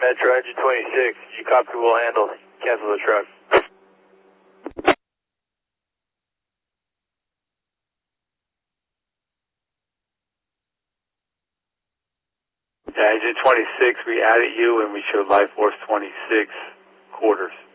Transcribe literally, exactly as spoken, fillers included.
Metro Engine twenty-six. You copy, will handle. Cancel the truck. Yeah, Engine twenty-six, we added you and we showed Life Force twenty-six quarters.